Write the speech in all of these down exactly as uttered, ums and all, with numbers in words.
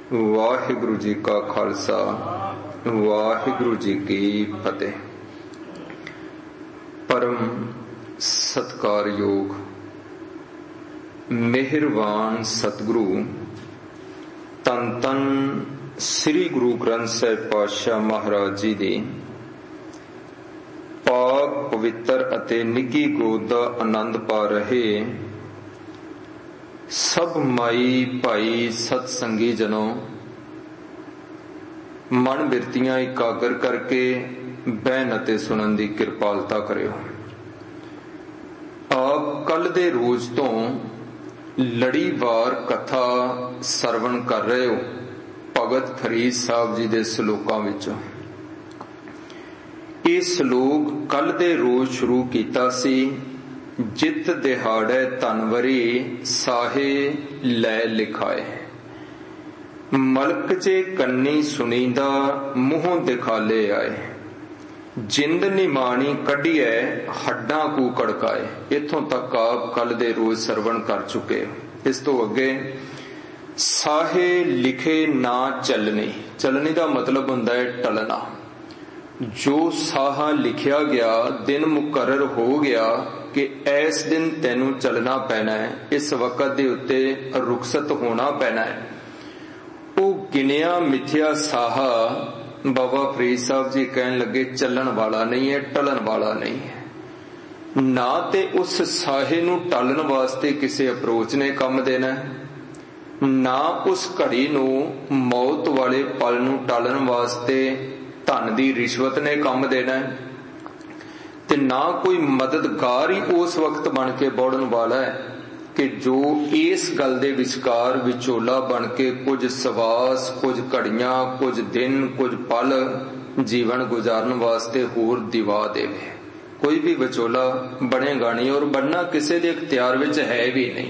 वाहिगुरु जी का खालसा वाहिगुरु जी की फतेह। परम सत्कारयोग मेहरबान सतगुरु तन तन श्री गुरु ग्रंथ साहिब पातशाह महाराज जी दी पाक पवित्र अते निੱਘੀ गोद दा आनंद पा रहे सब माई भाई सत्संगी जनों, मन बिरतियां इकागर करके बहन अते सुनन दी किरपालता करियो। आप कल दे रोज तो लड़ीवार कथा सरवण कर रहे हो भगत फरीद साहब जी दे सलोकां विचों। ये सलोक कल दे रोज शुरू कीता सी, जित दिहाड़े तनवरी साहे लै लिखाए, मलक चे कन्नी सुनींदा मुंहों दिखाले आए, जिंद निमाणी कढ़िए हड्डां कू कड़काए। इथों तक आप कल दे रोज सरवण कर चुके हो। इस तो अगे साहे लिखे ना चलनी, चलनी का मतलब हुंदा है टलना। जो साहा लिखिया गया दिन मुकर्रर हो गया कि इस दिन तेनू चलना पैना है, इस वक्त दे उत्ते रुखसत होना पैना है, वो गिनिया मिथ्या साहा बाबा फरीद साहब जी कहन लगे चलन वाला नहीं है, टलन वाला नहीं है। ना ते उस साहे नू टालन वास्ते किसी अप्रोच ने कम देना है, ना उस घड़ी नू मौत वाले पल नू टालन वास्ते धन दी रिश्वत ने कम देना है, ते ना कोई मददगार ही उस वक्त बन के बौड़न वाला है कि जो इस गल दे विचकार विचोला बन के कुछ सवास, कुछ घड़ियां, कुछ दिन, कुछ पल जीवन गुजारन वास्ते होर दिवा देवे। कोई भी विचोला बनेगा नहीं और बनना किसी दे इख्तियार विच है भी नहीं।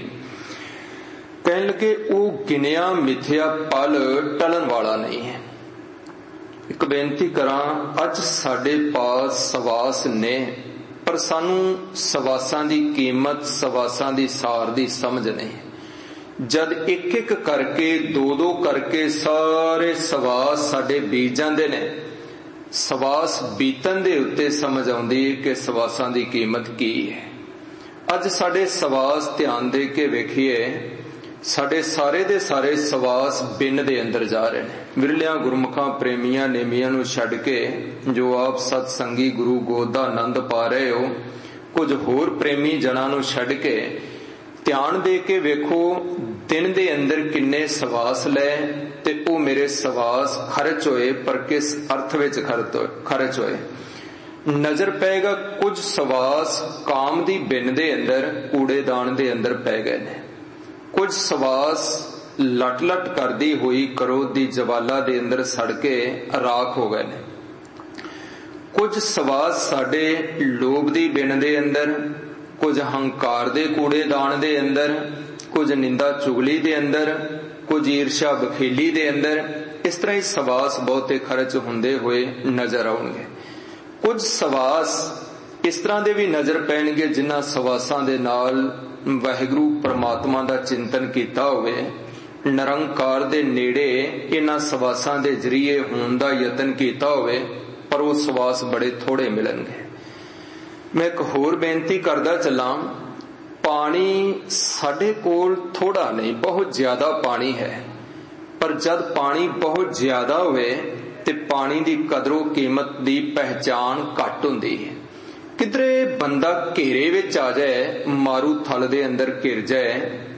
कहन लगे वो गिनिया मिथ्या पल टलन वाला नहीं है। एक बेनती करा, अज साडे पास सवास ने, पर सानू सवासां दी कीमत, सवासां दी सार दी समझ नहीं। जद एक एक करके दो दो करके सारे सवास साडे बीत जांदे ने, सवास बीतन दे उत्ते समझ आउंदी है कि सवासां दी कीमत की है। अज साडे सवास ध्यान दे के वेखिए, साडे सारे दे सारे सवास बिन दे अंदर जा रहे हैं। विरलियां गुरमुखां प्रेमियां नेमियां नू छड्ड के जो आप सत्संगी गुरु गोद दा आनंद पा रहे हो, कुछ होर प्रेमी जनां नू छड्ड के ध्यान दे के वेखो दिन दे अंदर किन्ने सवास ले ते ओ मेरे सवास खर्च होए, पर किस अर्थ विच खर्च होए। नजर पेगा कुछ सवास काम दी बिन दे अंदर कूड़ेदान दे अंदर पै गए ने, कुछ सवास लट लट करदी हुई क्रोध दी जवाला दे अंदर सड़ के राख हो गए ने, कुछ सवास साडे लोभ दी बिन दे अंदर, कुछ हंकार दे कूड़ेदान दे अंदर, कुछ निंदा चुगली दे अंदर, कुछ ईर्ष्या बखेली दे अंदर। इस तरह ही सवास बहुते खर्च हुंदे हुए नजर आउणगे। कुछ सवास इस तरह दे भी नजर पैणगे जिन्हां सवासां दे नाल वाहिगुरु परमात्मा दा चिंतन कीता होवे, निरंकार दे नेड़े इन्हां सवासां दे जरिए होण दा यतन कीता होवे, पर वो सवास बड़े थोड़े मिलणगे। मैं एक होर बेनती करदा चलां, पानी साडे कोल थोड़ा नहीं बहुत ज्यादा पानी है, पर जद पानी बहुत ज्यादा होवे ते पानी दी कदरों कीमत दी पहचान घट हुंदी है। किधरे बंदा घेरे विच आ जाए, मारू थल दे अंदर घिर जाए,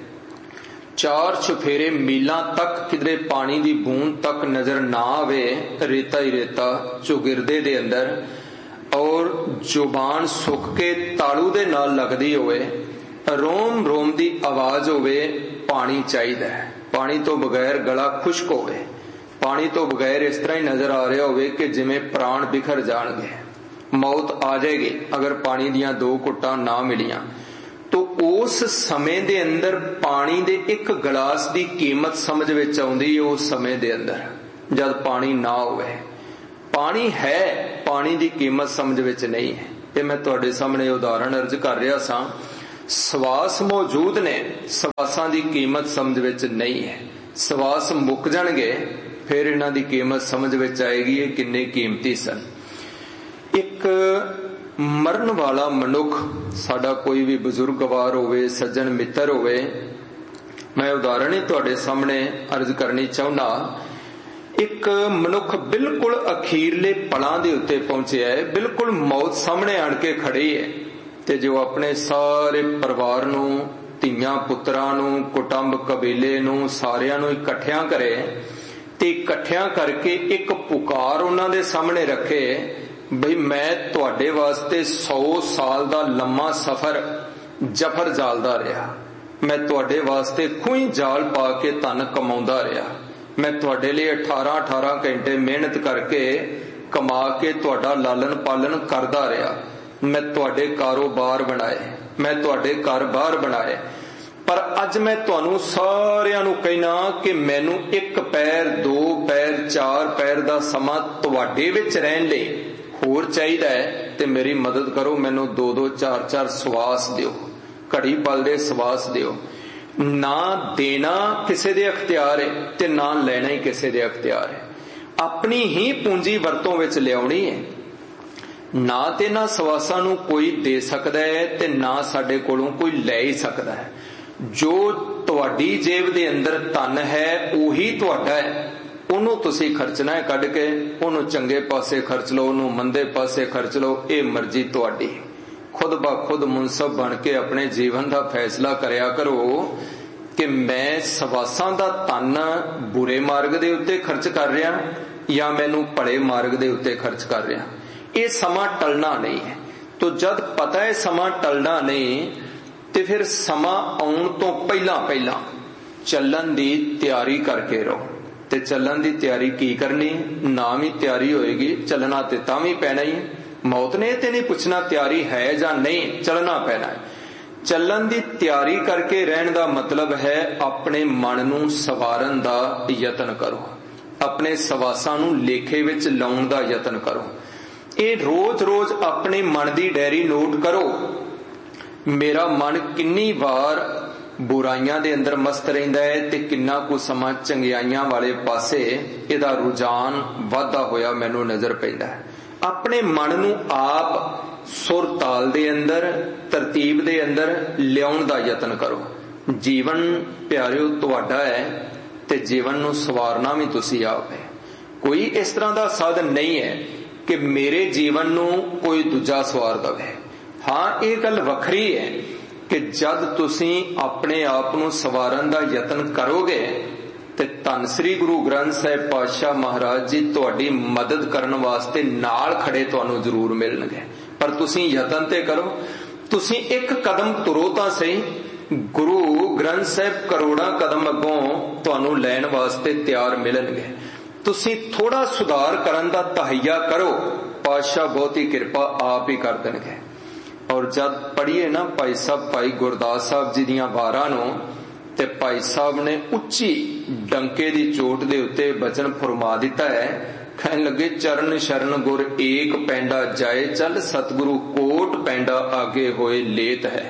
चार चुफेरे मीलां तक किधरे पानी दी बूंद तक नजर ना आवे, रेता ही रेता चौगिरदे दे अंदर, और जुबान सुक के तालू दे नाल लगदी होवे, रोम रोम दी आवाज होवे, पानी चाहिदा है। पानी तो बगैर गला खुश्क होवे, पानी तो बगैर इस तरह ही नजर आ रहा होवे कि जिवें प्राण बिखर जाणगे, मौत आ जाएगी अगर पानी दियां दो घुट्टां ना मिलियां। तो उस समय दे अंदर पानी दे एक गिलास दी कीमत समझ विच आउंदी है। उस समय दे अंदर जद पानी ना होवे, पानी है पानी दी कीमत समझ विच नहीं है। ये मैं तुहाडे सामने उदाहरण अर्ज कर रहा सां। सवास मौजूद ने, सवासां दी कीमत समझ विच नहीं है। ਸਵਾਸ ਮੁੱਕ ਜਾਣਗੇ फिर इन्हां दी कीमत समझ विच आएगी ये किन्ने कीमती सन। एक मरण वाला मनुख साडा कोई भी बुजुर्गवार होवे, सज्जन मित्र होवे, मैं उदाहरण ही तुहाडे सामने अर्ज करनी चाहुंदा। एक मनुख बिल्कुल अखीरले पलां दे उत्ते पहुंचिया है, बिल्कुल मौत सामने आण के खड़ी है, ते जो अपने सारे परिवार नूं, धीआं पुत्रां नूं, कुटुंब कबीले नूं सारियां नूं इकट्ठियां करे ते इकट्ठियां करके एक पुकार उन्हां दे सामने रखे बई मैं तुहाडे वास्ते सौ साल दा लम्मा सफर जफर जालदा रहा, मैं तुहाडे वास्ते खूही जाल पा के धन कमाउंदा रहा, मैं तुहाडे लिए अठारह अठारह घंटे मेहनत करके कमा के तुहाडा लालन पालन करदा रहा, मैं तुहाडे कारोबार बनाए, मैं तुहाडे घर बार बनाए, पर अज मैं तुहानू सारियां नू कहना कि मैनू एक पैर, दो पैर, चार पैर दा समा तुहाडे विच रहन लई होर चाहीदा है ते मेरी मदद करो, मैनू दो दो चार चार सवास दिओ, घड़ी पल दे सवास दिओ। ना देना किसी दे अख्तियार है ते ना लेना ही किसी दे अख्तियार है, अपनी ही पूंजी वरतों विच लियाउणी है। ना ते ना सवासां नू कोई दे सकदा है ते ना साडे कोलों कोई लै ही सकदा है। जो तुहाडी जेब दे अंदर धन है उही तुहाडा है, ओनू तुसीं खर्चना है कढ के, ओनू चंगे पासे खर्च लो, ओनू मंदे पासे खर्च लो, ये मर्जी तुहाडी। खुद ब खुद मुनसब बन के अपने जीवन का फैसला करया करो कि मैं सवासां दा धन बुरे मार्ग दे उत्ते खर्च कर रहा या मैनू भले मार्ग दे उत्ते खर्च कर रहा। ये समा टलना नहीं है। तो जद पता है समा टलना नहीं ते फिर समा आउण तो पहला पहला चलन दी तैयारी करके रहो। ते चलन दी तैयारी की करनी, ना भी तैयारी होएगी चलना ते तां भी पैना ही। मौत ने ते नहीं पूछना तैयारी है या नहीं, चलना पैना है। चलन दी तैयारी करके रहन दा मतलब है अपने मन नूं सवारन दा यतन करो, अपने सवासां नूं लेखे विच लाउण दा यतन करो। ये रोज रोज अपने मन दी डायरी नोट करो, मेरा मन किन्नी वार बुराइयां दे अंदर मस्त रहिंदा है ते किन्ना कु समा चंगियाइयां वाले पासे इहदा रुझान वाधा होया मैनू नजर पैंदा है। अपने मन नू आप सुर ताल दे अंदर, तरतीब दे अंदर लियाउण दा यतन करो। जीवन प्यारिओ तुहाडा है ते जीवन नू सवारना भी तुसीं आप है। कोई इस तरह दा साधन नहीं है कि मेरे जीवन नू कोई दूजा सवार दवे। हाँ, ये गल वखरी है कि जद तुसीं अपने आप नू सवारन दा यतन करोगे ते धन श्री गुरु ग्रंथ साहिब पातशाह महाराज जी तुहाडी मदद करन वास्ते नाल खड़े तुहानू जरूर मिलणगे। पर तुसीं यतन ते करो, तुसीं एक कदम तुरो तां सही, गुरु ग्रंथ साहिब करोड़ां कदम अगों तुहानू लैण वास्ते तैयार मिलणगे। तुसीं थोड़ा सुधार करन दा तहैया करो, पातशाह बहुती किरपा आप ही कर देणगे। और जब पढ़िए ना भाई साहब भाई गुरदास साहब जी दियां वारां नूं ते भाई साहब ने उच्ची डंके दी चोट दे उत्ते बचन फरमा दिता है, कहन लगे चरण शरण गुर एक पैंडा जाए चल, सतगुरु कोट पैंडा आगे होए लेत है।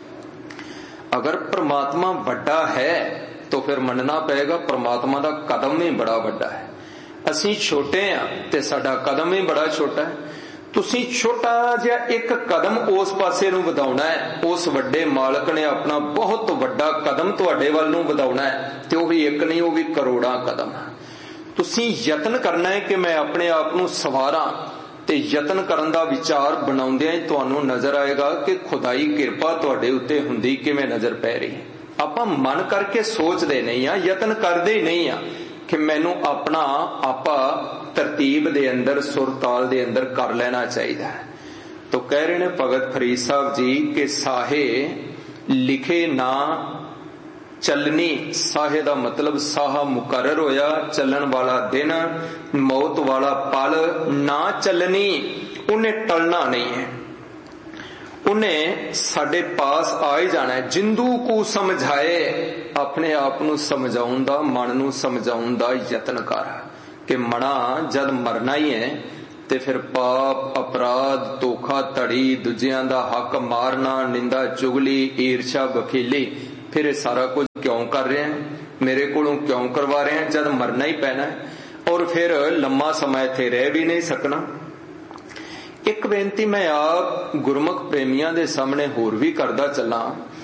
अगर परमात्मा बड़ा है तो फिर मनना पएगा परमात्मा दा कदम ही बड़ा बड़ा है। असीं छोटे हां ते साडा कदम ही बड़ा छोटा है। तुसीं छोटा जिहा एक कदम उस पासे नूं वधाउणा है, उस वड्डे मालक ने अपना बहुत वड्डा कदम तुहाडे वल नूं वधाउणा है, ते ओह भी एक नहीं, ओह भी करोड़ां कदम। तुसीं यतन करना है कि मैं अपने आप नूं सवारां, ते यतन करन दा विचार बनाउंदिआं ही तुहानूं नजर आएगा कि खुदाई किरपा तुहाडे उत्ते हुंदी किवें नजर पै रही। आपां मन करके सोचदे नहीं आ, यतन करदे ही नहीं आ कि मैनू अपना आपा तरतीब दे अंदर सुर ताल दे अंदर कर लेना चाहिए। तो कह रहे ने भगत फरीद साहब जी के साहे लिखे ना चलनी, साहे दा मतलब साहा मुकर्रर होया, चलन वाला दिन, मौत वाला पल, ना चलनी उन्हें टलना नहीं है, उन्हें साडे पास आ ही जाना है। जिंदू को समझाए, अपने आप नू समझाउण दा, मन नू समझाउण दा यतन कर कि मना जद मरना ही है ते फिर पाप अपराध धोखा धड़ी दूजियां दा हक मारना निंदा चुगली ईर्षा बखीली फिर सारा कुछ क्यों कर रहे हैं? मेरे कोलों क्यों करवा रहे हैं जब मरना ही पैना है और फिर लंबा समय इत्थे रह भी नहीं सकना। एक बेनती मैं आप गुरमुख प्रेमियों के सामने होर भी करदा चला,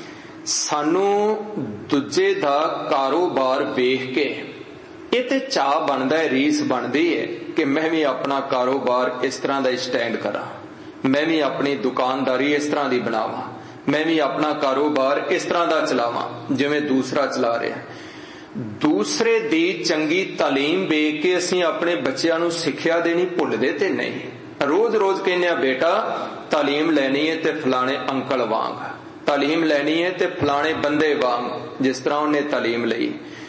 सानू दूजे दा कारोबार वेख के ये ते चाह बनदा है, रीस बनदी है कि मैं भी अपना कारोबार इस तरह का स्टैंड करा, मैं भी अपनी दुकानदारी इस तरह की बनावा, मैं भी अपना कारोबार इस तरह का चलावा जिवें दूसरा चला रहा है। दूसरे दी चंगी तालीम वेख के असीं अपने बच्चों नूं सिक्ख्या देनी भुलदे ते नहीं। रोज रोज कहने बेटा तालीम लैनी है ते फलाने अंकल वांग, तालीम लैनी है ते फलाने बंदे वांग जिस तरह उन्हें तालीम लई।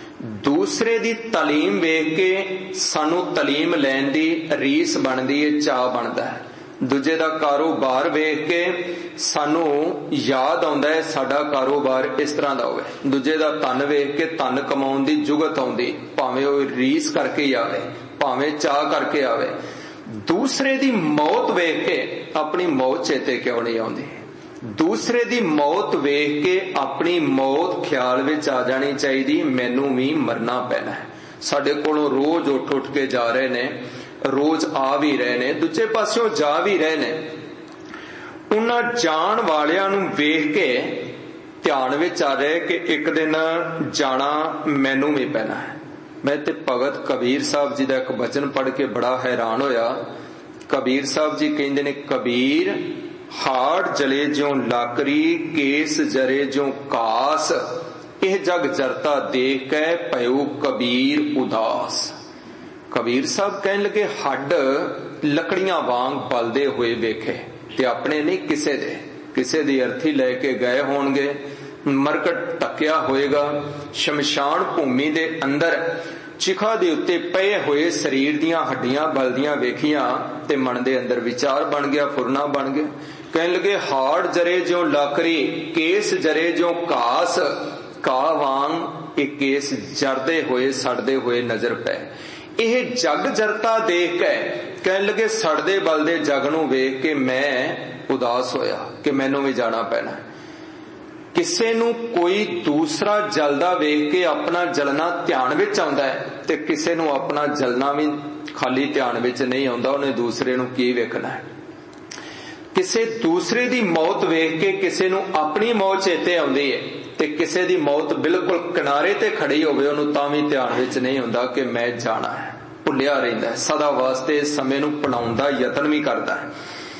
दूसरे दी तालीम वेख के सानू तालीम लैन दी रीस बनदी है, चाह बनदा है। दूजे दा कारोबार वेख के सानू याद आउंदा है साडा कारोबार इस तरह दा होवे। दूजे दा धन वेख के धन कमाउण दी जुगत आउंदी, भावें ओह रीस करके ही आवे, भावें चाह करके आवे। दूसरे दी मौत वेख के अपनी मौत चेते क्यों नहीं आउंदी? दूसरे दी मौत वेख के अपनी मौत ख्याल विच आ जानी चाहिए, मैनू भी मरना पैना है। साडे कोलों रोज उठ उठ के जा रहे ने, रोज आ भी रहे ने, दूजे पासों जा भी रहे ने। उन्हां जाण वालियां नूं वेख के ध्यान विच आ रहे कि एक दिन जाना मैनू भी पैना है। मैं ते भगत कबीर साहब जी दा एक वचन पढ़ के बड़ा हैरान होया। कबीर साहब जी कहंदे ने, कबीर हाड़ जले ज्यों लाकरी, केस जरे ज्यों कास, यह जग जरता देख के पयो कबीर उदास। कबीर साहब कहने लगे हड्ड लकड़ियां वांग बलदे हुए वेखे ते अपने नहीं किसे दे, किसे दी अर्थी लेके गए होणगे, मरकट टकिया होएगा। शमशान भूमि दे अंदर चिखा दे उत्ते पए हुए शरीर दियां हड्डियां बलदियां वेखियां ते मन दे अंदर विचार बन गया, फुरना बन गया। कहने लगे हाड़ जरे ज्यों लाकरी, केस जरे ज्यों घास, घाह वांग एक केस जरदे हुए सड़दे हुए नजर पे। यह जग जरता देख के कहने लगे सड़दे बलदे जग नूं वेख के मैं उदास होया कि मैनू भी जाना पैना। किसे नूं कोई दूसरा जलदा वेख के अपना जलना ध्यान विच आउंदा है ते किसे नूं अपना जलना भी खाली ध्यान विच नहीं आउंदा, उन्हें दूसरे नूं की वेखना है। किसे दूसरे दी मौत वेख के किसे नूं अपनी मौत चेते आउंदी है ते किसे दी मौत बिल्कुल किनारे ते खड़ी होवे उन्होंने तां भी ध्यान विच नहीं हुंदा कि मैं जाना है, भुलिया रहिंदा है, सदा वास्ते समय नूं पनाउण दा यतन भी करदा है।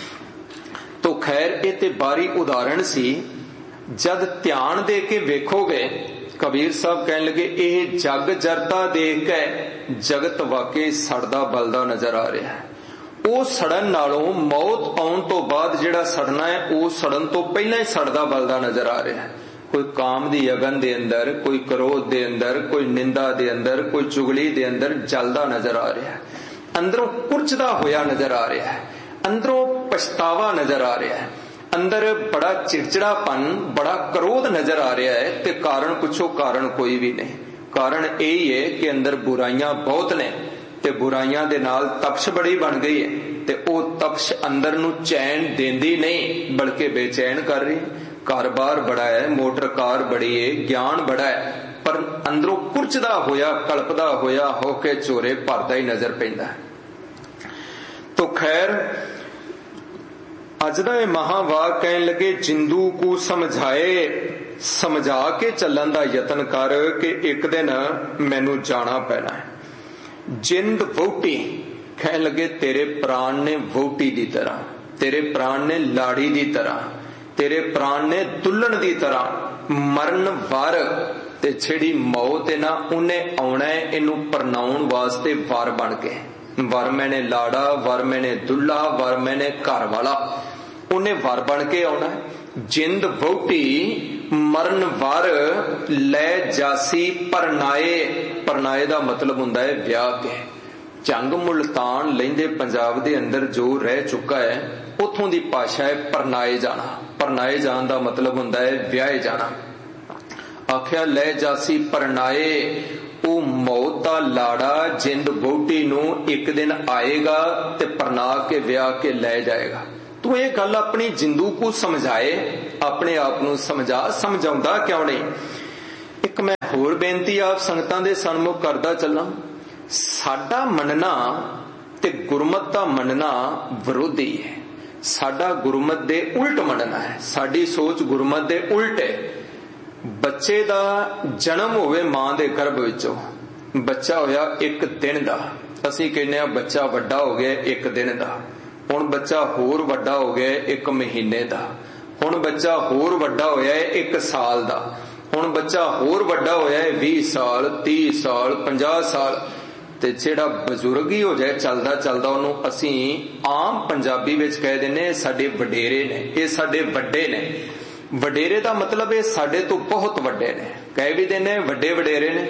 तो खैर ये ते बारी उदाहरण सी। जद ध्यान दे के वेखोगे, कबीर साहब कहने लगे यह जग जरता देख के जगत वाकई सड़दा बलदा नजर आ रहा है। ਉਹ सड़न नालों मौत आउण तो बाद जिहड़ा सड़ना है वो सड़न तो पहला ही सड़दा बलदा नजर आ रहा है। कोई काम दी अगन दे अंदर, कोई क्रोध दे अंदर, कोई निंदा दे अंदर, कोई चुगली दे अंदर जलदा नजर आ रहा है, अंदरों कुरचदा होया नजर आ रहा है, अंदरों पछतावा नजर आ रहा है, अंदर बड़ा चिड़चिड़ापन, बड़ा क्रोध नजर आ रहा है। ते कारण पुछो, कारण कोई भी नहीं। कारण यही है कि अंदर बुराइयां बहुत ने ते बुराइयां दे नाल तपश बड़ी बन गई है ते ओ तपश अंदर नूं चैन देंदी नहीं बल्कि बेचैन कर रही। कारोबार बड़ा है, मोटर कार बड़ी है, ज्ञान बड़ा है, पर अंदरों कुरचदा होया, कल्पदा होया होके चोरे भरदा ही नजर पैंदा है। तो खैर अज दा ये महावाक कहने लगे जिंदू को समझाए, समझा के चलन दा यतन कर कि एक दिन मैनू जाना पैना है। जिंद वोटी कहने लगे तेरे प्राण ने वोटी दी तरह, तेरे प्राण ने लाड़ी दी तरह, तेरे प्राण ने दुल्हन दी तरह मरण वार ते छेड़ी मौत है ना उन्हें आना है इनू परनाउण वास्ते वार बन के। वर मैंने लाड़ा, वर मैंने दुल्हा, वर मैंने घर वाला, उन्हें वर बन के आना है। जिंद वोटी मरण वार लै जासी परनाए, परनाए दा मतलब हुंदा है ब्याह के। जंग मुल्तान लैंदे पंजाब दे अंदर जो रह चुका है उथों दी भाषा है परनाए जाना। परनाए जान दा मतलब हुंदा है ब्याहे जाना। आख्या लै जासी परनाए, ओ मौत दा लाड़ा जिंद वोटी नूं एक दिन आएगा ते परना के ब्याह के लै जाएगा। तू ये गल अपनी जिंदू को समझाए, अपने आप नूं समझा, समझाउंदा क्यों नहीं। एक मैं होर बेनती आप संगतां दे सन्मुख करदा चलां। साडा मनना ते गुरमत दा मनना विरोधी है। साडा गुरमत दे उल्ट मनना है, साडी सोच गुरमत दे उल्ट है। बच्चे दा जन्म होवे मां दे गर्भ विचों, बच्चा होया एक दिन दा, असीं कहने आ बच्चा वड्डा हो गया एक दिन दा। हुण बच्चा होर वड्डा हो गया एक महीने दा, हुण बच्चा होर वड्डा होया एक साल दा, हुण बच्चा होर वड्डा होया है बीस साल तीस साल पचास साल। ते जेड़ा बजुर्ग ही हो जाए चलदा चलदा ओनू असीं आम पंजाबी विच कह दिंदे साडे वडेरे ने, ये साडे वड्डे ने। वडेरे दा मतलब ये साडे तो बहुत वड्डे ने, कह भी दिंदे वड्डे वडेरे ने।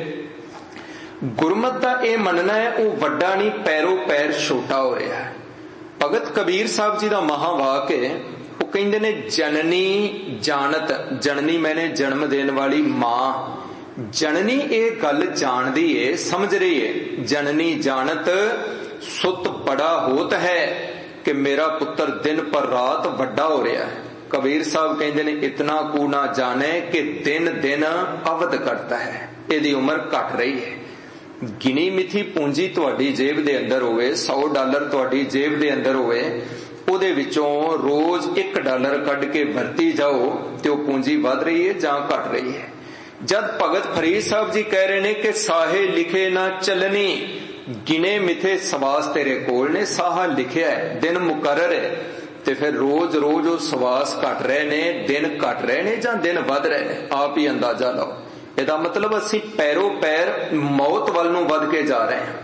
गुरमत दा ये मनना है वो वड्डा नहीं, पैरों पैर छोटा हो रहा है। भगत कबीर साहब जी दा महावाक है, वो कहंदे ने जननी जानत, जननी मैंने जन्म देने वाली मां, जननी ये गल जानदी है, समझ रही है। जननी जानत सुत बड़ा होत है कि मेरा पुत्र दिन पर रात वड्डा हो रहा है। कबीर साहब कहंदे ने इतना कू ना जाने कि दिन दिन अवध करता है, इहदी उम्र घट रही है। गिनी मिथी पूंजी तुहाडी जेब दे अंदर होवे, सौ डॉलर तुहाडी जेब दे अंदर होवे, ਉਹਦੇ ਵਿੱਚੋਂ रोज एक डॉलर कढ़ के वरती जाओ ते ਉਹ पूंजी वध रही है ਜਾਂ घट रही है। जद भगत फरीद साहब जी कह रहे ने कि साहे लिखे ना चलनी, गिने मिथे सवास तेरे कोल ने, साहा लिखिया है दिन मुकर्रर है, ते फिर रोज रोज वो सवास घट रहे ने, दिन घट रहे ने ਜਾਂ दिन वध रहे ने, आप ही अंदाजा लाओ। ਇਹਦਾ मतलब ਅਸੀਂ पैरों पैर मौत ਵੱਲ ਨੂੰ ਵਧ ਕੇ ਜਾ ਰਹੇ ਹਾਂ।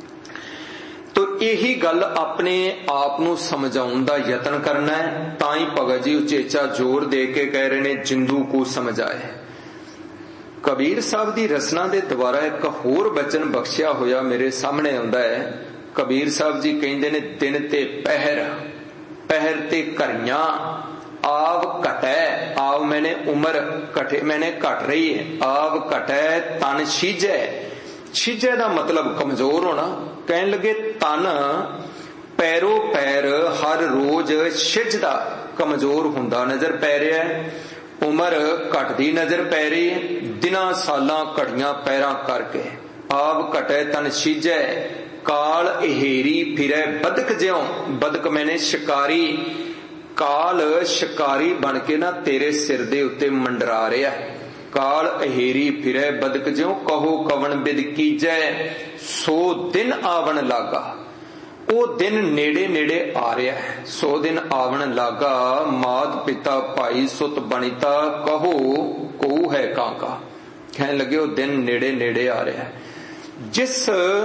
तो यही गल अपने आप नू समझाउण दा यतन करना है। तां ही भगत जी उचेचा जोर दे के कह रहे ने जिंदू को समझाए। कबीर साहब दी रचना दे द्वारा एक होर बचन बख्शिया होया मेरे सामने आउंदा है। कबीर साहब जी कहंदे ने दिन ते पहर, पहर ते घरियां, आव घटै, आव मैंने उम्र घटे मैंने घट रही है, आव घटै तन छिजै। छिजै दा मतलब कमजोर होना। कहन लगे तन पैरों पैर हर रोज छिजदा, कमजोर हुंदा नजर पै रहा है। उम्र घटदी नजर पै रही है, दिनां सालां घड़ियां पैरां करके। आव घटै तन छिजै, काल अहेरी फिरै बदक ज्यों, बदक मैंने शिकारी, काल शिकारी बन के ना तेरे सिर दे उत्ते मंडरा रहा है। काल अहेरी फिरै बदक ज्यों, कहो कवन बिद कीजै, सो दिन आवण लागा। वो दिन नेड़े नेड़े आ रहा है, सो दिन आवण लागा। मात पिता भाई सुत बनिता, कहो को है कांका। कहने लगे वो दिन नेड़े नेड़े आ रहा है। जिस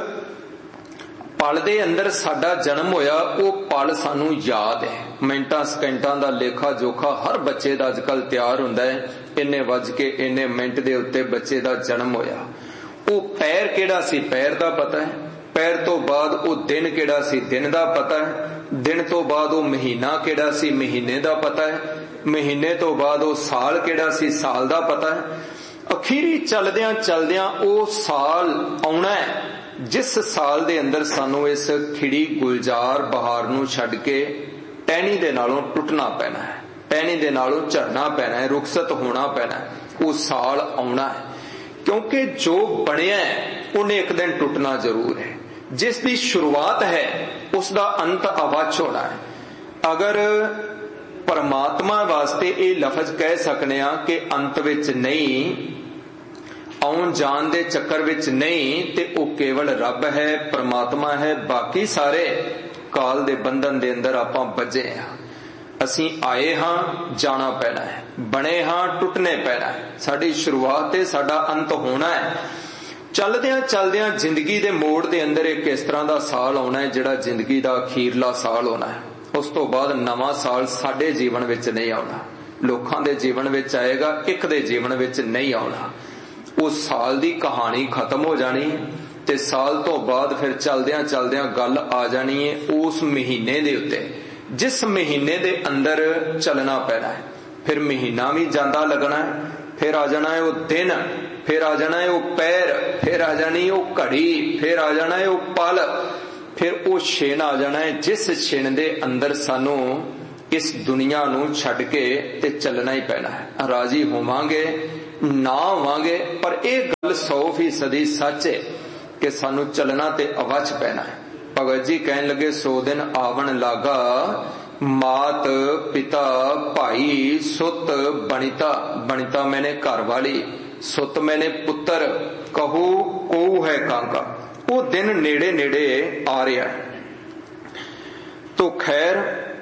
पल दे अंदर साडा जन्म होया वो पल सानू याद है। मिंटां सकेंटां दा लेखा जोखा हर बच्चे दा अजकल तैयार हुंदा है, इन्ने वज के इन्ने मिंट दे उत्ते बच्चे दा जन्म होया। वो पैर केड़ा सी पैर दा पता है, पैर तो बाद वो दिन केड़ा सी दिन दा पता है, दिन तो बाद वो महीना केड़ा सी महीने दा पता है, महीने तो बाद वो साल केड़ा सी साल दा पता है। अखीरी चलदियां चलदियां वो साल आउणा है जिस साल दे अंदर सानू इस खिड़ी गुलजार बहार नू छड्ड के टहनी दे नालों टुटना पैना है, टहनी दे नालों झड़ना पैना है, रुखसत होना पैना है। वो साल आउणा है क्योंकि जो बनिया है उन्हें एक दिन टुटना जरूर है। जिसकी शुरुआत है उसका अंत अवश्य होना है। अगर परमात्मा वास्ते ये लफज कह सकने आ कि अंत विच नहीं, आउण जान दे चक्कर विच नहीं, ते वो केवल रब है, परमात्मा है। बाकी सारे काल दे बंधन दे अंदर आपां बजे हां। असीं आए हां, जाना पैना है, बने हां, टुटने पैना है। साडी शुरुआत ते साडा अंत होना है। चलदियां चलदियां जिंदगी दे मोड़ दे अंदर एक इस तरह दा साल आउणा है जिहड़ा जिंदगी दा अखीरला साल होना है। उस तो बाद नवां साल साडे जीवन विच नहीं आउणा, लोकां दे जीवन विच आएगा, एक दे जीवन विच नहीं आउणा। उस साल दी कहानी खत्म हो जानी ते साल तो बाद फिर चलदियां चलदियां गल आ जानी है उस महीने दे उत्ते जिस महीने दे अंदर चलना पैना है। फिर महीना भी जांदा लगना है, फिर आ जाना है वो दिन, फिर आ जाना है वो पैर, फिर आ जानी है वो घड़ी, फिर आ जाना है वो पल, फिर वो छिन आ जाना है जिस छिन दे अंदर सानू इस दुनिया नू छड्ड के ते चलना ही पैना है। राजी होवांगे ना होवांगे, पर यह गल सौ फीसदी सच है कि सानू चलना ते अवच पैना है। भगत जी कहन लगे सौ दिन आवन लागा, मात पिता भाई सुत बनिता, बनिता मैंने घर वाली, सुत मैंने पुत्र, कहू को है कांका। वो दिन नेड़े नेड़े आ रहा है। तो खैर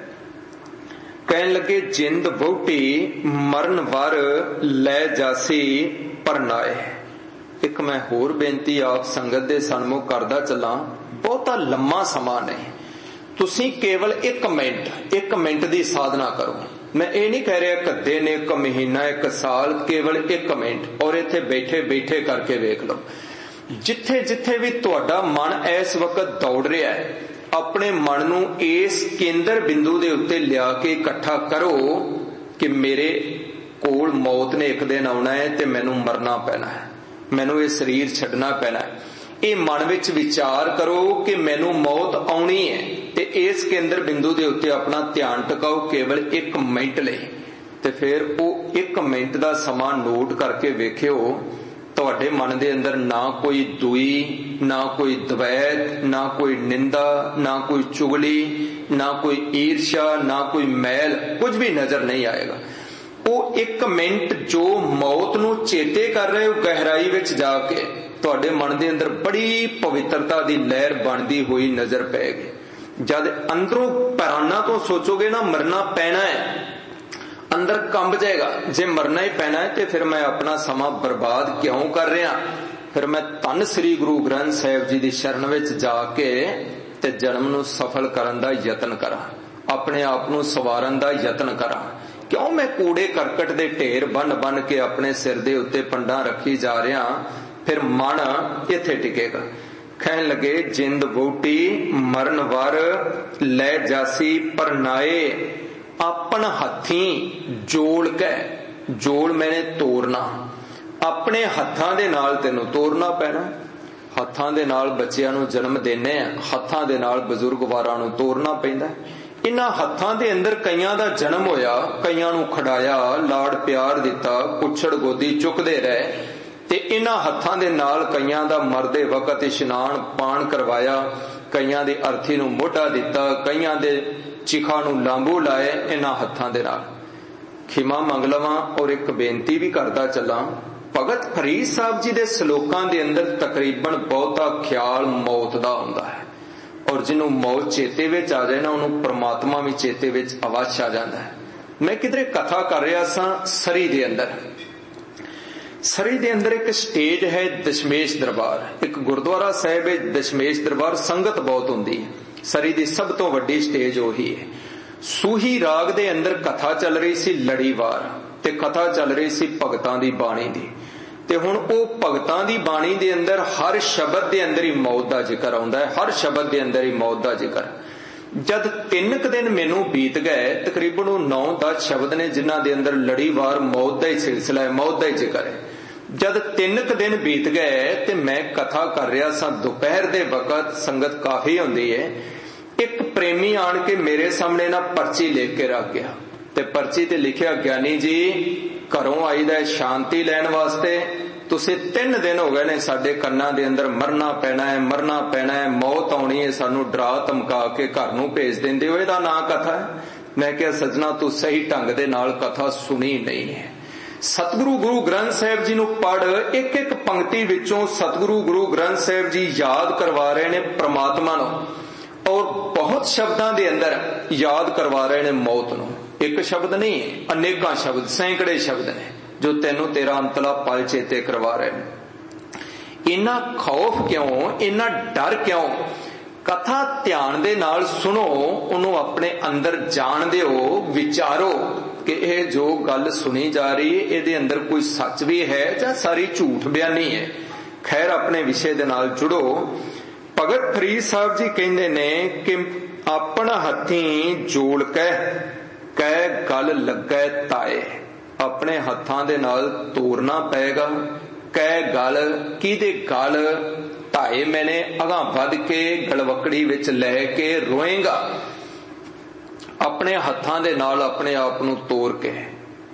कहन लगे जिंद वोटी मरण वर लै जासी परनाए। एक मैं होर बेनती आप संगत दे सन्मुख करदा चला, बहुता लम्मा समा नहीं, तुसी केवल एक मिनट एक मिनट दी साधना करो। मैं ये नहीं कह रहा एक दिन एक महीना एक साल, केवल एक मिनट, और इत्थे बैठे बैठे करके वेख लो। जिथे जिथे भी तुहाडा मन इस वक्त दौड़ रहा है, अपने मन नू इस केंद्र बिंदु दे उत्ते लिया के इकट्ठा करो कि मेरे कोल मौत ने एक दिन आना है ते मैनू मरना पैना है, मैनू ये शरीर छड्डना पैना है। ये मन विच विचार करो कि मैनू मौत आनी है, ते इस केंद्र बिंदु दे उत्ते अपना ध्यान टिकाओ केवल एक मिनट लई। ते फिर वो एक मिनट दा समा नोट करके वेखियो, तुहाडे मन दे अंदर ना कोई दुई, ना कोई द्वैत, ना कोई निंदा, ना कोई चुगली, ना कोई ईर्ष्या, ना कोई मैल, कुछ भी नजर नहीं आएगा। वो एक मिनट जो मौत नू चेते कर रहे हो, गहराई विच जाके तुहाडे मन दे अंदर बड़ी पवित्रता दी लहर बनदी हुई नजर पैगी। जद अंदरों पराना तो सोचोगे ना मरना पैना है, अंदर कंब जाएगा, जे मरना ही पैना है तो फिर मैं अपना समा बर्बाद क्यों कर रहा, फिर मैं धन श्री गुरु ग्रंथ साहिब जी की शरण विच जाके ते जन्म नू सफल करन दा यतन करा, अपने आप नू सवारन दा यतन करा। क्यों मैं कूड़े करकट दे ढेर बन बन के अपने सिर दे उत्ते पंडा रखी जा रहा, फिर मन इत्थे टिकेगा। कहन लगे जिंद बूटी मरण वर लै जासी परनाए, अपन हथी जोड़ के, जोड़ मैंने तोड़ना, अपने हत्थां दे नाल तेनू तोड़ना पैना। हत्थां दे नाल बच्चियां नू जन्म देने, हत्थां दे नाल बजुर्ग वारां नू तोड़ना पैंदा। इन्हां हत्थां दे अंदर कईयां दा जन्म होया, कईयां नू खड़ाया, लाड़ प्यार दिता, कुछड़ गोदी चुकदे रहे, ते इन्हां हत्थां दे नाल कईयां दा मरदे वक्त इशनान पान करवाया, कईयां दी अर्थी नू मोढा दिता, कईयां दे चिखा नू लांबू लाए इन्हां हत्थां दे नाल। खिमा मंग लवां और एक बेनती भी करदा चला, भगत फरीद साहब जी दे सलोकां दे अंदर तकरीबन बहुता ख्याल मौत दा हुंदा है, और जिन्हों मौत चेते विच आ जाए ना, उन्होंने परमात्मा भी चेते विच अवश्य आ जाता है। मैं किधरे कथा कर रहा सा सरी दे अंदर, सरी दे अंदर एक स्टेज है दशमेश दरबार, एक गुरुद्वारा साहिब है दशमेश दरबार, संगत बहुत हुंदी है। सरी दी सब तो वड्डी स्टेज ओही है। सूही राग दे अंदर कथा चल रही सी लड़ीवार, ते कथा चल रही सी भगतां दी बाणी दी, ते हुण ओ भगतां दी बाणी दे अंदर हर शब्द दे अंदर ही मौत दा जिक्र आउंदा है, हर शब्द दे अंदर ही मौत दा जिक्र। जद तीन क दिन मैनू बीत गए, तकरीबन नौ दस शब्द ने जिन्हां दे अंदर लड़ीवार मौत दा ही सिलसिला है, मौत दा ही जिक्र है। जद तीन क दिन बीत गए ते मैं कथा कर रहा सा, दोपहर दे वक्त संगत काफी हुंदी है, एक प्रेमी आन के मेरे सामने ना पर्ची लेके के रख गया, ते पर्ची ते लिखिया ज्ञानी जी घरों आईदा शांति लैण वास्ते, तुसीं तीन दिन हो गए ने साडे कन्नां दे अंदर मरना पैना है, मरना पैना है, मौत आउणी है, सानू डरा धमका के घर नूं भेज दिंदे हो, इहदा नां कथा है। मैं कहा सजना तू सही ढंग दे नाल कथा सुनी नहीं है। सतगुरु गुरु ग्रंथ साहिब जी नूं पढ़, एक एक पंक्ति विचों सतगुरु गुरु ग्रंथ साहिब जी याद करवा रहे ने परमात्मा नूं, और बहुत शब्दां दे अंदर याद करवा रहे ने मौत नूं। एक शब्द नहीं, अनेकां शब्द, सैकड़े शब्द ने जो तेनू तेरा अंतला पल चेते करवा रहे हैं। इन्ना खौफ क्यों, इन्ना डर क्यों? कथा ध्यान दे नाल सुनो, उन्होंने अपने अंदर जान दिओ, विचारो कि यह जो गल सुनी जा रही है इहदे अंदर कोई सच भी है या सारी झूठ बयानी है। खैर अपने विषय दे नाल जुड़ो। भगत फरीद साहब जी कहंदे ने कि अपना हथी जोड़ के कै गल लगे ताए, अपने हत्थां दे नाल तोड़ना पेगा। कै गल किहदे गल ताए, मैंने अगां वध के गलवकड़ी विच लै के रोएगा, अपने हत्थां दे नाल अपने आप नूं तोड़ के।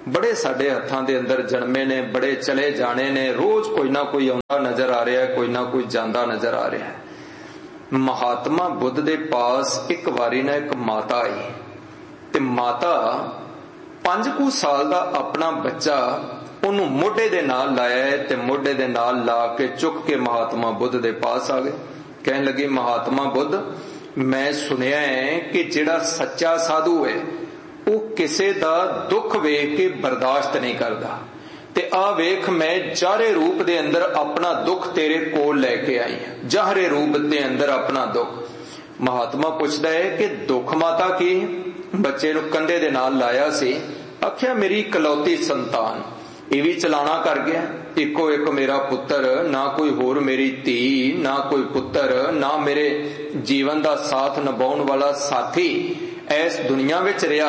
बड़े साडे हत्थां दे अंदर जन्मे ने, बड़े चले जाने ने, रोज कोई ना कोई आउंदा नजर आ रहा है, कोई ना कोई जांदा नजर आ रहा है। महात्मा बुद्ध दे पास एक वारी ना एक माता आई ते माता पांच कु साल दा अपना बच्चा उन्होंने मोढे दे नाल लाया ते मोढे दे नाल ला के चुक के महात्मा बुद्ध दे पास आ गए। कहने लगी, महात्मा बुद्ध, मैं सुनिया है कि जिहड़ा सच्चा साधु है वो किसे दा दुख वेख के बर्दाश्त नहीं करता, ते आ वेख मैं जाहरे रूप दे अंदर अपना दुख तेरे कोल लैके आई हां, जाहरे रूप दे अंदर अपना दुख। महात्मा पूछदा है कि दुख माता की? बच्चे नूं कंधे दे नाल लाया सी, आख्या मेरी इकलौती संतान ये भी चलाना कर गया, इको एक मेरा पुत्र, ना कोई होर मेरी धी, ना कोई पुत्र, ना मेरे जीवन का साथ निभाउण वाला साथी इस दुनिया विच रहा।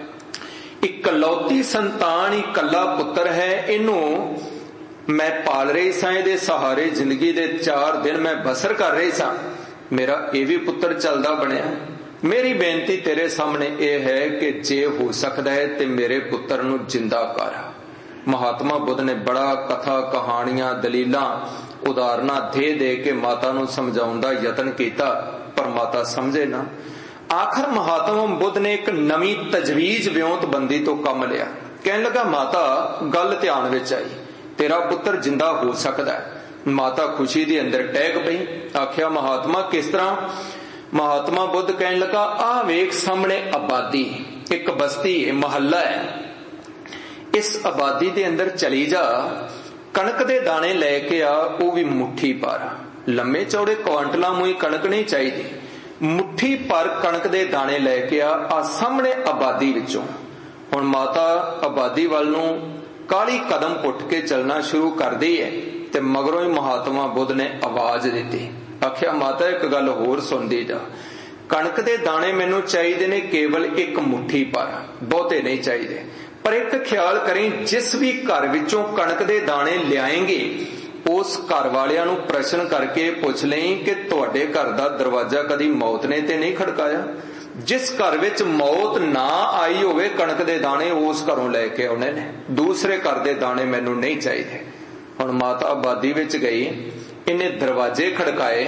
इकलौती संतान, इकल्ला पुत्र है, इनू मैं पाल रही सा, इहदे सहारे जिंदगी दे चार दिन मैं बसर कर रही सा, मेरा ये भी पुत्र चलदा बनिया। मेरी बेनती तेरे सामने यह है कि जे हो सकता है ते मेरे पुत्र नू जिंदा कर। महात्मा बुद्ध ने बड़ा कथा कहानियां दलीलां उदाहरणा दे दे के माता नू समझाउण दा यतन किया, पर माता समझे ना। आखिर महात्मा बुद्ध ने एक नवी तजवीज विਉਂਤਬੰਦੀ तो कम लिया। कहने लगा, माता गल ध्यान विच आई, तेरा पुत्र जिंदा हो सकता है। माता खुशी दे अंदर टहक पई। आख्या, महात्मा किस तरह? महात्मा बुद्ध कहने लगा, आ वेख सामने आबादी, एक बस्ती है, महल्ला है, इस आबादी दे अंदर चली जा, कणक दे दाने लैके आ, वो भी मुट्ठी पर, लम्मे चौड़े क्वांटलां मुई कणक नहीं चाहिए, मुट्ठी पर कणक दे दाने लैके आ, आ सामने आबादी विचों। हुण माता आबादी वाल नूं काली कदम पुट के चलना शुरू कर दी है, ते मगरों ही महात्मा बुद्ध ने आवाज दी। आख्या, माता एक गल होर सुनदी जा, कणक दे दाने मैनू चाहिए ने केवल एक मुट्ठी पर, बहुते नहीं चाहिए, पर एक ख्याल करें, जिस भी घर विचों कणक दे दाने लियाएंगे उस घर वालियां नूं प्रश्न करके पुछ लें कि तुहाडे घर दा दरवाजा कदी मौत ने ते नहीं खड़काया। जिस घर विच मौत ना आई होवे कणक दे दाने उस घरों लैके आउणे ने, दूसरे घर दे दाने मैनू नहीं चाहिए। हुण माता आबादी विच गई, इन्हें दरवाजे खड़काए,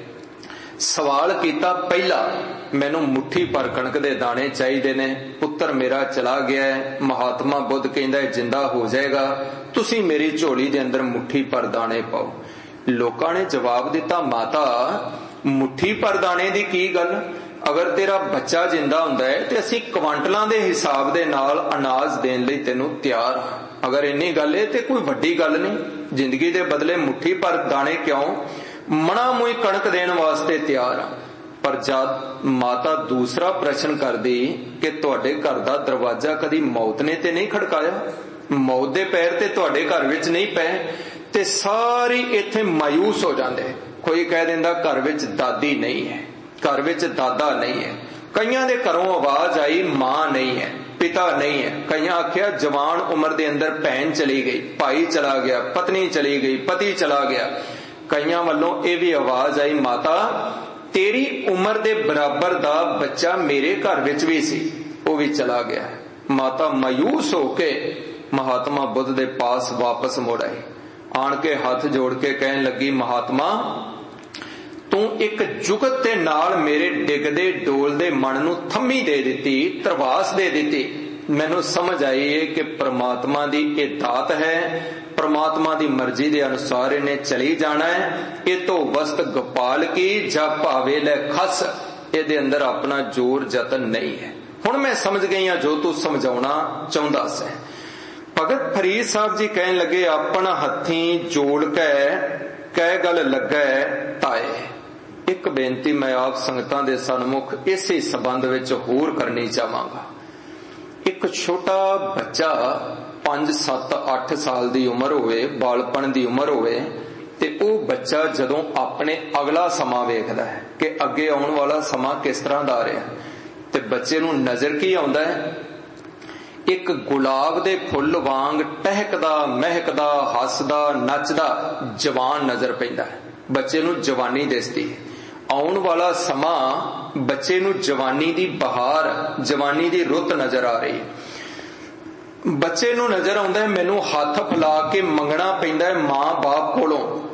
सवाल किया, पहला मैनू मुट्ठी पर कणक दे दाने चाहिए ने, पुत्र मेरा चला गया है, महात्मा बुद्ध कहंदा है जिंदा हो जाएगा, तुसी मेरी झोली दे अंदर मुट्ठी पर दाने पाओ। लोकां ने जवाब दिता, माता मुट्ठी पर दाने दी की गल? अगर तेरा बच्चा जिंदा हुंदा है ते असीं क्वांटलां दे हिसाब दे नाल अनाज देण लई तैनूं तैयार हां, अगर इन्नी गल है ते कोई वड्डी गल नहीं, जिंदगी दे बदले मुट्ठी पर दाने क्यों? मना मुई कणक देण वास्ते तैयार हां। पर जद माता दूसरा प्रश्न कर दी कि तुहाडे घर दा दरवाजा कदी मौत ने ते नहीं खड़काया, मौत दे पैर ते तुहाडे घर विच नहीं पए, ते सारी इत्थे मायूस हो जांदे। कोई कह दिंदा घर विच दादी नहीं है, घर विच दादा नहीं है, कईयां दे घरों आवाज आई मां नहीं है, पिता नहीं है, कईयां आख्या जवान उम्र दे अंदर भैन चली गई, भाई चला गया, पत्नी चली गई, पति चला गया। कईयां वालों यह भी आवाज आई, माता तेरी उम्र दे बराबर दा बच्चा मेरे घर विच भी सी, वो भी चला गया। माता मायूस होके महात्मा बुद्ध दे पास वापस मुड़ आई, आन के हाथ जोड़ के कहने लगी, महात्मा तू एक जुगत दे नाल मेरे डिगदे डोलदे मन नूं थम्मी दे दिती, तरवास दे दिती। मैनू समझ आई है कि परमात्मा दी ये दात है, परमात्मा दी मर्जी दे अनुसार इन्हें चली जाना है, ये तो वस्त गोपाल की जा भावे लै खस, ये दे अंदर अपना जोर जतन नहीं है। हुण मैं समझ गई हां जो तू समझाउणा चाहुंदा सी। भगत फरीद साहब जी कहने लगे, अपना हथी जोड़ के कह गल लगे ताए। एक बेनती मैं आप संगतां दे सन्मुख इसे संबंध विच होर करनी चाहांगा। एक छोटा बच्चा पांच सत्त अठ साल दी उम्र होवे, बालपन दी उम्र होवे, ते ओ बच्चा जदों अपने अगला समा वेखदा है कि अगे आउण वाला समा किस तरह दा आ रहा, ते बच्चे नूं नजर की आउंदा है? एक गुलाब दे फुल वांग टहकदा महकदा हसदा नचदा जवान नजर पैंदा है। बच्चे नूं जवानी दिसदी है। आउण वाला समा बच्चे नूं जवानी दी बहार, जवानी दी रुत नजर आ रही है। ਬੱਚੇ ਨੂੰ ਨਜ਼ਰ ਆਉਂਦਾ ਹੈ ਮੈਨੂੰ ਹੱਥ ਫੈਲਾ ਕੇ ਮੰਗਣਾ ਪੈਂਦਾ ਹੈ ਮਾਂ ਬਾਪ ਕੋਲੋਂ